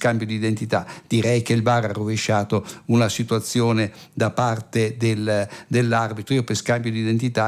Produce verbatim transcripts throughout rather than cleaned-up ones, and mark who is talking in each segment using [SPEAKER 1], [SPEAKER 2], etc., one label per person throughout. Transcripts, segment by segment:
[SPEAKER 1] scambio di identità. Direi che il V A R ha rovesciato una situazione da parte del, dell'arbitro. Io per scambio di identità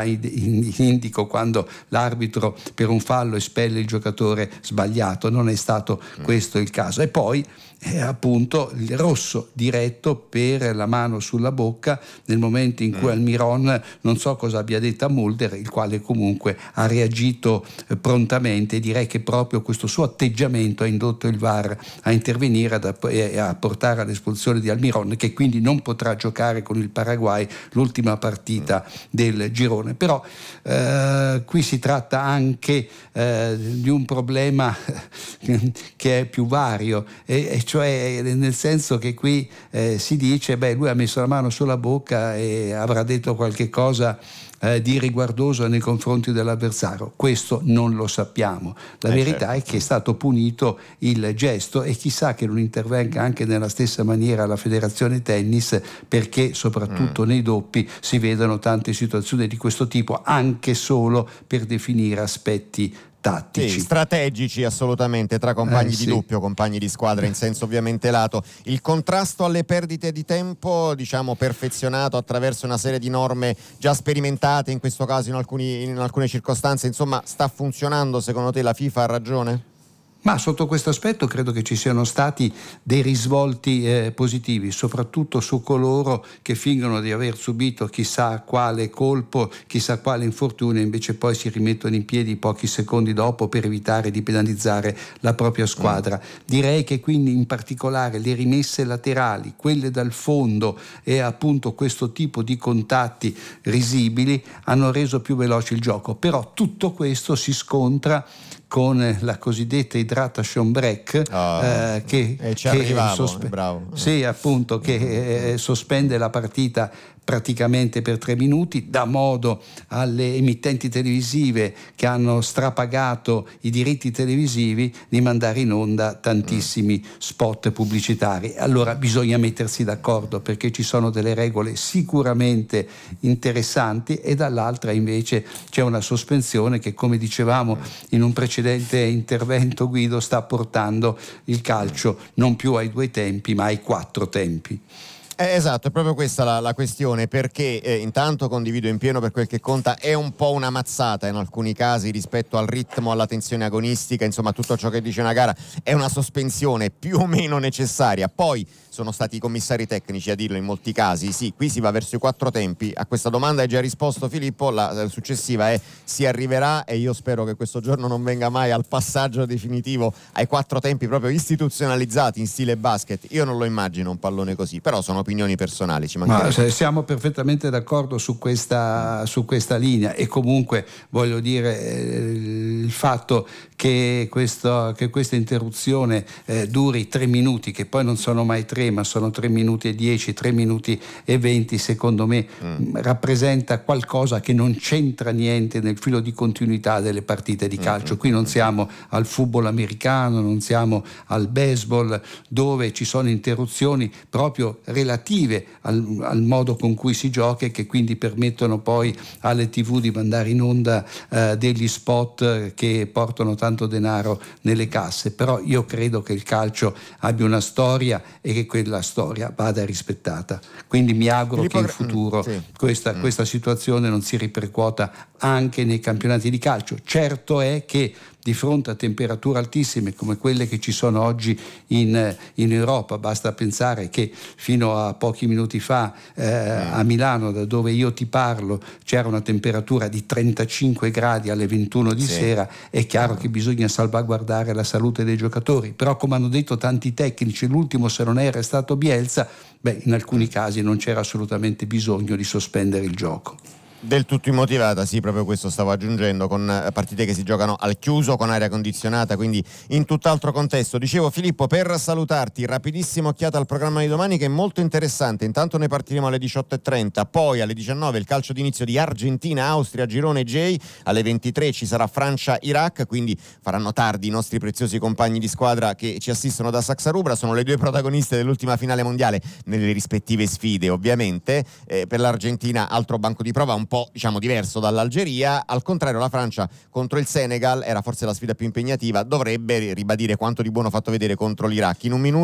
[SPEAKER 1] indico quando l'arbitro per un fallo espelle il giocatore sbagliato, non è stato questo il caso. E poi è appunto il rosso diretto per la mano sulla bocca nel momento in cui Almiron, non so cosa abbia detto a Mulder, il quale comunque ha reagito eh, prontamente. Direi che proprio questo suo atteggiamento ha indotto il V A R a intervenire e a portare all'espulsione di Almiron, che quindi non potrà giocare con il Paraguay l'ultima partita del girone. Però eh, qui si tratta anche eh, di un problema che è più vario, e, e cioè nel senso che qui eh, si dice beh lui ha messo la mano sulla bocca e avrà detto qualche cosa eh, di riguardoso nei confronti dell'avversario. Questo non lo sappiamo. La
[SPEAKER 2] eh
[SPEAKER 1] verità
[SPEAKER 2] certo.
[SPEAKER 1] è che è stato punito il gesto, e chissà che non intervenga anche nella stessa maniera la Federazione Tennis, perché soprattutto mm. nei doppi si vedono tante situazioni di questo tipo, anche solo per definire aspetti tattici.
[SPEAKER 2] Sì, strategici assolutamente, tra compagni
[SPEAKER 1] Eh,
[SPEAKER 2] di
[SPEAKER 1] sì.
[SPEAKER 2] doppio, compagni di squadra in senso ovviamente lato. Il contrasto alle perdite di tempo, diciamo, perfezionato attraverso una serie di norme già sperimentate in questo caso in, alcuni, in alcune circostanze, insomma, sta funzionando? Secondo te la FIFA ha ragione?
[SPEAKER 1] Ma sotto questo aspetto credo che ci siano stati dei risvolti eh, positivi, soprattutto su coloro che fingono di aver subito chissà quale colpo, chissà quale infortunio, invece poi si rimettono in piedi pochi secondi dopo per evitare di penalizzare la propria squadra. Mm. Direi che quindi in particolare le rimesse laterali, quelle dal fondo e appunto questo tipo di contatti risibili hanno reso più veloce il gioco. Però tutto questo si scontra con la cosiddetta hydration break
[SPEAKER 2] oh,
[SPEAKER 1] eh, che,
[SPEAKER 2] eh, ci
[SPEAKER 1] che,
[SPEAKER 2] arrivavo,
[SPEAKER 1] sospe-
[SPEAKER 2] bravo.
[SPEAKER 1] sì, appunto, che eh, sospende la partita praticamente per tre minuti, dà modo alle emittenti televisive che hanno strapagato i diritti televisivi di mandare in onda tantissimi spot pubblicitari. Allora bisogna mettersi d'accordo, perché ci sono delle regole sicuramente interessanti e dall'altra invece c'è una sospensione che, come dicevamo in un precedente intervento, Guido, sta portando il calcio non più ai due tempi ma ai quattro tempi.
[SPEAKER 2] Eh, esatto, è proprio questa la, la questione, perché eh, intanto condivido in pieno, per quel che conta è un po' una mazzata in alcuni casi rispetto al ritmo, alla tensione agonistica, insomma tutto ciò che dice una gara è una sospensione più o meno necessaria. Poi sono stati i commissari tecnici a dirlo in molti casi, sì, qui si va verso i quattro tempi. A questa domanda hai già risposto Filippo, la, la successiva è si arriverà, e io spero che questo giorno non venga mai, al passaggio definitivo ai quattro tempi proprio istituzionalizzati in stile basket. Io non lo immagino un pallone così, però sono opinioni personali, ci
[SPEAKER 1] Ma siamo perfettamente d'accordo su questa, su questa linea, e comunque voglio dire eh, il fatto che, questo, che questa interruzione eh, duri tre minuti, che poi non sono mai tre ma sono tre minuti e dieci, tre minuti e venti, secondo me mm. rappresenta qualcosa che non c'entra niente nel filo di continuità delle partite di calcio. Mm-hmm. Qui non siamo al football americano, non siamo al baseball, dove ci sono interruzioni proprio relative Al, al modo con cui si gioca, e che quindi permettono poi alle tivù di mandare in onda eh, degli spot che portano tanto denaro nelle casse. Però io credo che il calcio abbia una storia e che quella storia vada rispettata, quindi mi auguro Filippo, che in futuro mm, sì. questa, mm. questa situazione non si ripercuota anche nei campionati di calcio. Certo è che di fronte a temperature altissime come quelle che ci sono oggi in, in Europa, basta pensare che fino a pochi minuti fa eh, a Milano, da dove io ti parlo, c'era una temperatura di trentacinque gradi alle ventuno di sì. sera. È chiaro che bisogna salvaguardare la salute dei giocatori, però come hanno detto tanti tecnici, l'ultimo se non era stato Bielsa, beh, in alcuni casi non c'era assolutamente bisogno di sospendere il gioco.
[SPEAKER 2] Del tutto immotivata, sì, proprio questo stavo aggiungendo, con partite che si giocano al chiuso, con aria condizionata, quindi in tutt'altro contesto. Dicevo Filippo, per salutarti, rapidissima occhiata al programma di domani che è molto interessante. Intanto ne partiremo alle diciotto e trenta, poi alle diciannove il calcio d'inizio di Argentina-Austria, girone J, alle ventitré ci sarà Francia-Iraq, quindi faranno tardi i nostri preziosi compagni di squadra che ci assistono da Saxa Rubra, sono le due protagoniste dell'ultima finale mondiale nelle rispettive sfide ovviamente. Eh, per l'Argentina altro banco di prova, un po' diciamo diverso dall'Algeria. Al contrario, la Francia contro il Senegal era forse la sfida più impegnativa, dovrebbe ribadire quanto di buono fatto vedere contro l'Iraq. In un minuto